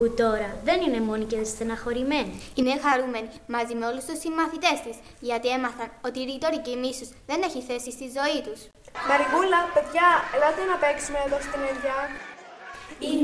Που τώρα δεν είναι μόνη και στεναχωρημένη. Είναι χαρούμενη μαζί με όλους τους συμμαθητές της, γιατί έμαθαν ότι η ρητορική μίσους δεν έχει θέση στη ζωή τους. Μαριγούλα, παιδιά, ελάτε να παίξουμε εδώ στην Ιδιά.